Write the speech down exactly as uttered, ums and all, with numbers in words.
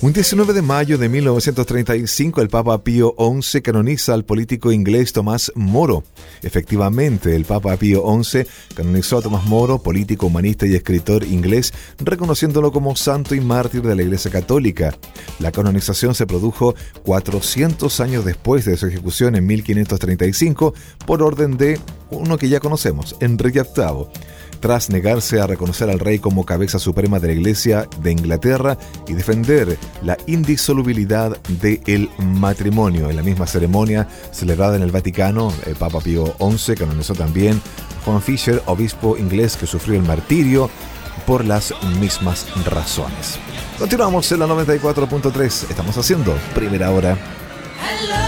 Un diecinueve de mayo de mil novecientos treinta y cinco, el Papa Pío once canoniza al político inglés Tomás Moro. Efectivamente, el Papa Pío once canonizó a Tomás Moro, político, humanista y escritor inglés, reconociéndolo como santo y mártir de la Iglesia Católica. La canonización se produjo cuatrocientos años después de su ejecución en mil quinientos treinta y cinco por orden de uno que ya conocemos, Enrique octavo. Tras negarse a reconocer al rey como cabeza suprema de la Iglesia de Inglaterra y defender la indisolubilidad del matrimonio. En la misma ceremonia celebrada en el Vaticano, el Papa Pío once canonizó también a Juan Fisher, obispo inglés que sufrió el martirio por las mismas razones. Continuamos en la noventa y cuatro punto tres. Estamos haciendo Primera Hora.